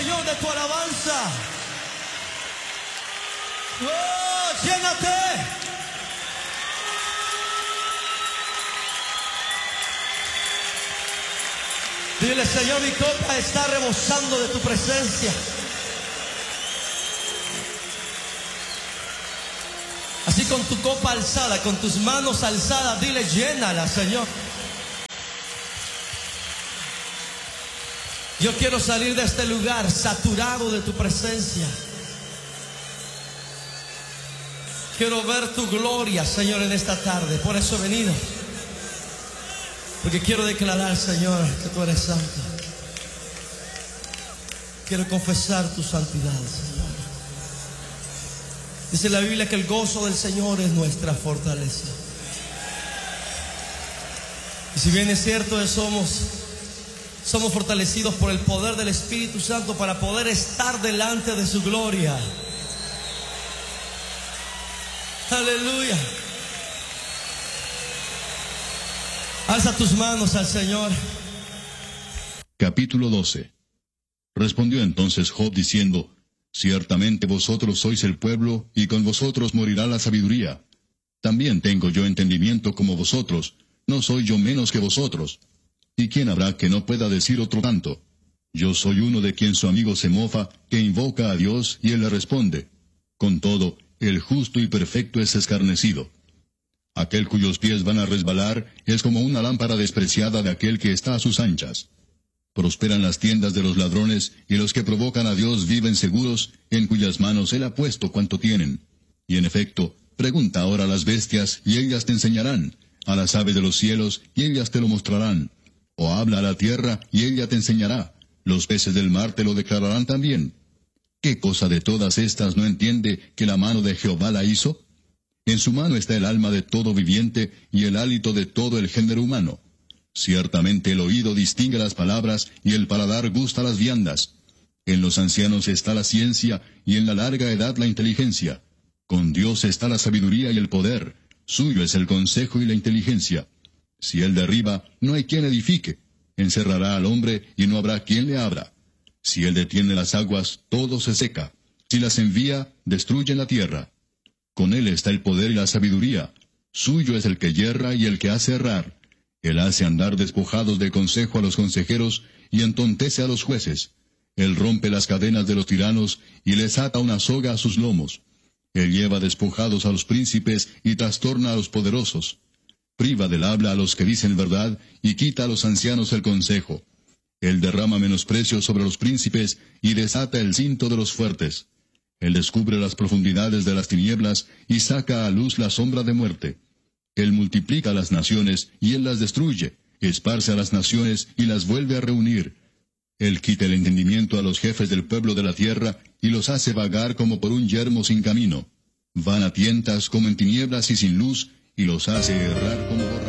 Señor, de tu alabanza. ¡Oh, llénate! Dile, Señor, mi copa está rebosando de tu presencia. Así con tu copa alzada, con tus manos alzadas, dile, llénala, Señor. Yo quiero salir de este lugar saturado de tu presencia. Quiero ver tu gloria, Señor, en esta tarde. Por eso he venido. Porque quiero declarar, Señor, que tú eres santo. Quiero confesar tu santidad, Señor. Dice la Biblia que el gozo del Señor es nuestra fortaleza. Y si bien es cierto, somos fortalecidos por el poder del Espíritu Santo para poder estar delante de su gloria. Aleluya. Alza tus manos al Señor. Capítulo 12. Respondió entonces Job diciendo: Ciertamente vosotros sois el pueblo, y con vosotros morirá la sabiduría. También tengo yo entendimiento como vosotros, no soy yo menos que vosotros. ¿Y quién habrá que no pueda decir otro tanto? Yo soy uno de quien su amigo se mofa, que invoca a Dios, y él le responde. Con todo, el justo y perfecto es escarnecido. Aquel cuyos pies van a resbalar es como una lámpara despreciada de aquel que está a sus anchas. Prosperan las tiendas de los ladrones, y los que provocan a Dios viven seguros, en cuyas manos él ha puesto cuanto tienen. Y en efecto, pregunta ahora a las bestias, y ellas te enseñarán, a las aves de los cielos, y ellas te lo mostrarán. O habla a la tierra, y ella te enseñará, los peces del mar te lo declararán también. ¿Qué cosa de todas estas no entiende que la mano de Jehová la hizo? En su mano está el alma de todo viviente, y el hálito de todo el género humano. Ciertamente el oído distingue las palabras, y el paladar gusta las viandas. En los ancianos está la ciencia, y en la larga edad la inteligencia. Con Dios está la sabiduría y el poder. Suyo es el consejo y la inteligencia. Si él derriba, no hay quien edifique. Encerrará al hombre, y no habrá quien le abra. Si él detiene las aguas, todo se seca. Si las envía, destruyen la tierra. Con él está el poder y la sabiduría. Suyo es el que yerra y el que hace errar. Él hace andar despojados de consejo a los consejeros, y entontece a los jueces. Él rompe las cadenas de los tiranos, y les ata una soga a sus lomos. Él lleva despojados a los príncipes, y trastorna a los poderosos. Priva del habla a los que dicen verdad, y quita a los ancianos el consejo. Él derrama menosprecio sobre los príncipes, y desata el cinto de los fuertes. Él descubre las profundidades de las tinieblas, y saca a luz la sombra de muerte. Él multiplica las naciones, y él las destruye, esparce a las naciones, y las vuelve a reunir. Él quita el entendimiento a los jefes del pueblo de la tierra, y los hace vagar como por un yermo sin camino. Van a tientas como en tinieblas y sin luz, y los hace errar como borrachos.